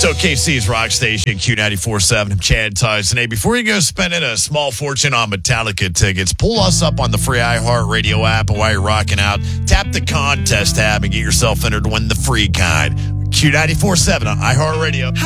So KC's Rock Station, Q94.7. I'm Chad Tyson. Hey, before you go spending a small fortune on Metallica tickets, pull us up on the free iHeartRadio app, and while you're rocking out, tap the contest tab and get yourself entered to win the free kind. Q94.7 on iHeartRadio.